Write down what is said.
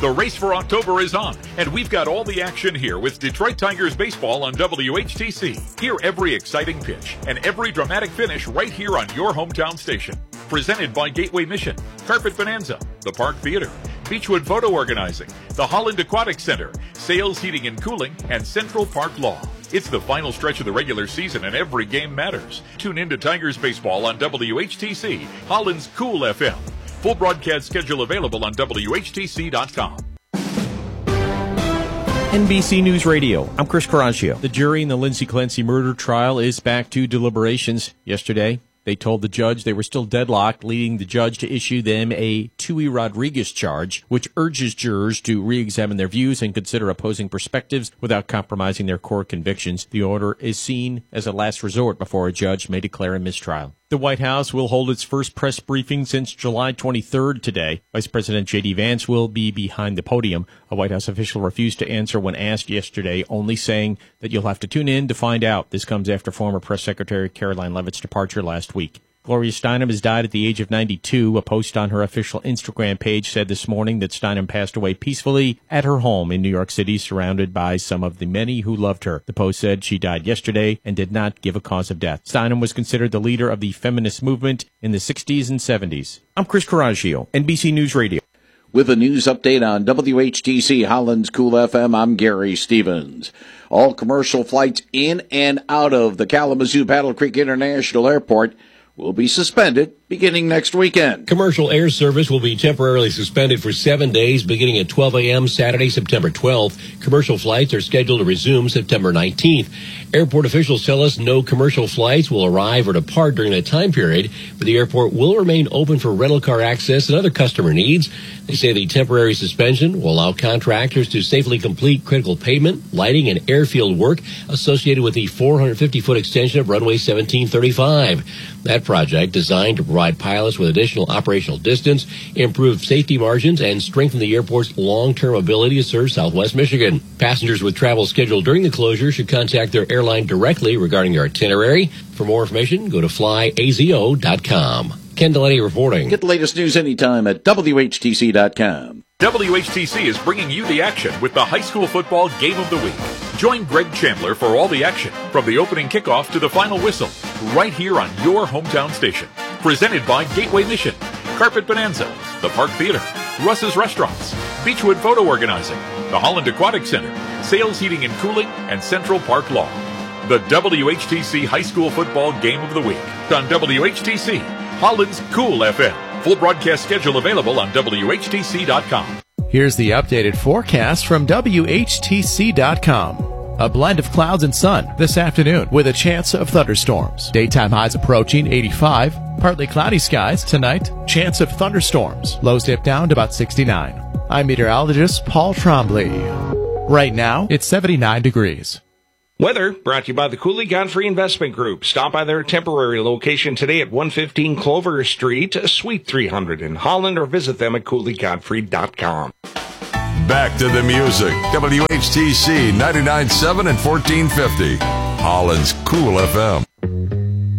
The race for October is on, and we've got all the action here with Detroit Tigers baseball on WHTC. Hear every exciting pitch and every dramatic finish right here on your hometown station. Presented by Gateway Mission, Carpet Bonanza, the Park Theater, Beechwood Photo Organizing, the Holland Aquatic Center, Sales Heating and Cooling, and Central Park Law. It's the final stretch of the regular season and every game matters. Tune in to Tigers baseball on WHTC, Holland's Cool FM. Full broadcast schedule available on WHTC.com. NBC News Radio, I'm Chris Carragio. The jury in the Lindsay Clancy murder trial is back to deliberations. Yesterday, they told the judge they were still deadlocked, leading the judge to issue them a Tui Rodriguez charge, which urges jurors to re-examine their views and consider opposing perspectives without compromising their core convictions. The order is seen as a last resort before a judge may declare a mistrial. The White House will hold its first press briefing since July 23rd today. Vice President J.D. Vance will be behind the podium. A White House official refused to answer when asked yesterday, only saying that you'll have to tune in to find out. This comes after former Press Secretary Caroline Leavitt's departure last week. Gloria Steinem has died at the age of 92. A post on her official Instagram page said this morning that Steinem passed away peacefully at her home in New York City, surrounded by some of the many who loved her. The post said she died yesterday and did not give a cause of death. Steinem was considered the leader of the feminist movement in the 60s and 70s. I'm Chris Carragio, NBC News Radio. With a news update on WHTC Holland's Cool FM, I'm Gary Stevens. All commercial flights in and out of the Kalamazoo Battle Creek International Airport will be suspended beginning next weekend. Commercial air service will be temporarily suspended for 7 days beginning at 12 a.m. Saturday, September 12th. Commercial flights are scheduled to resume September 19th. Airport officials tell us no commercial flights will arrive or depart during that time period, but the airport will remain open for rental car access and other customer needs. They say the temporary suspension will allow contractors to safely complete critical pavement, lighting, and airfield work associated with the 450-foot extension of runway 1735. That project, designed to provide pilots with additional operational distance, improve safety margins, and strengthen the airport's long-term ability to serve Southwest Michigan. Passengers with travel scheduled during the closure should contact their airline directly regarding their itinerary. For more information, go to flyazo.com. Ken Delaney reporting. Get the latest news anytime at WHTC.com. WHTC is bringing you the action with the high school football game of the week. Join Greg Chandler for all the action, from the opening kickoff to the final whistle, right here on your hometown station. Presented by Gateway Mission, Carpet Bonanza, the Park Theater, Russ's Restaurants, Beechwood Photo Organizing, the Holland Aquatic Center, Sales Heating and Cooling, and Central Park Law. The WHTC High School Football Game of the Week on WHTC, Holland's Cool FM. Full broadcast schedule available on WHTC.com. Here's the updated forecast from WHTC.com. A blend of clouds and sun this afternoon with a chance of thunderstorms. Daytime highs approaching 85. Partly cloudy skies tonight. Chance of thunderstorms. Lows dip down to about 69. I'm meteorologist Paul Trombley. Right now, it's 79 degrees. Weather brought to you by the Cooley Godfrey Investment Group. Stop by their temporary location today at 115 Clover Street, Suite 300 in Holland, or visit them at CooleyGodfrey.com. Back to the music. WHTC 99.7 and 1450. Holland's Cool FM.